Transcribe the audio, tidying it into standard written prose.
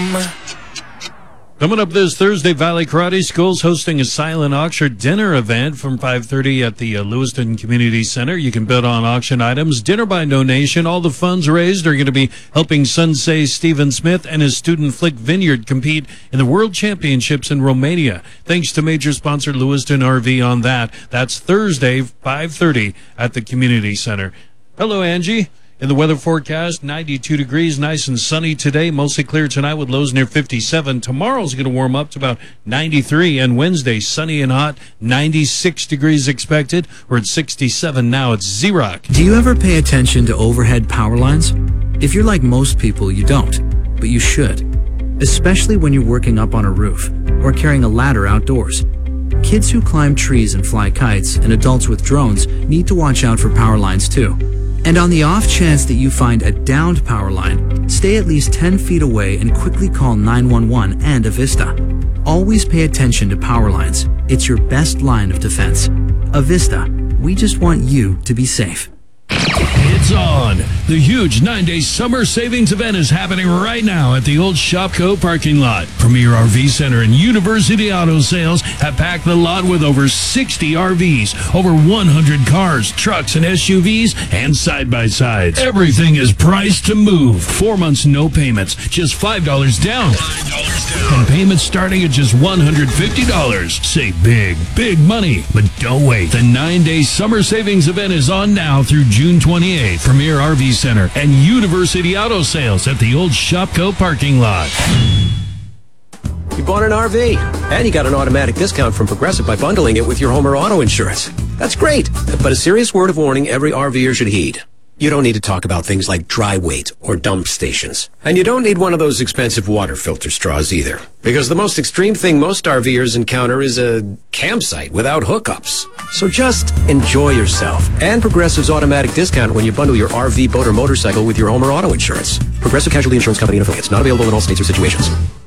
Coming up this Thursday, Valley Karate School's hosting a silent auction dinner event from 5:30 at the Lewiston Community Center. You can bid on auction items, dinner by donation. All the funds raised are going to be helping Sensei Stephen Smith and his student Flick Vineyard compete in the World Championships in Romania. Thanks to major sponsor Lewiston RV on that. That's Thursday, 5:30 at the Community Center. Hello, Angie. In the weather forecast, 92 degrees, nice and sunny today. Mostly clear tonight with lows near 57. Tomorrow's going to warm up to about 93. And Wednesday, sunny and hot, 96 degrees expected. We're at 67 now. It's Z-Rock. Do you ever pay attention to overhead power lines? If you're like most people, you don't. But you should. Especially when you're working up on a roof or carrying a ladder outdoors. Kids who climb trees and fly kites and adults with drones need to watch out for power lines too. And on the off chance that you find a downed power line, stay at least 10 feet away and quickly call 911 and Avista. Always pay attention to power lines. It's your best line of defense. Avista, we just want you to be safe. It's on. The huge 9-day summer savings event is happening right now at the old Shopco parking lot. Premier RV Center and University Auto Sales have packed the lot with over 60 RVs, over 100 cars, trucks, and SUVs, and side-by-sides. Everything is priced to move. 4 months, no payments, just $5 down. And payments starting at just $150. Save big, big money. But don't wait. The 9-day summer savings event is on now through June 28th. Premier RV Center and University Auto Sales at the old Shopco parking lot. You bought an RV, and you got an automatic discount from Progressive by bundling it with your home or auto insurance. That's great, but a serious word of warning every RVer should heed. You don't need to talk about things like dry weight or dump stations. And you don't need one of those expensive water filter straws either. Because the most extreme thing most RVers encounter is a campsite without hookups. So just enjoy yourself and Progressive's automatic discount when you bundle your RV, boat, or motorcycle with your home or auto insurance. Progressive Casualty Insurance Company and affiliates. Not available in all states or situations.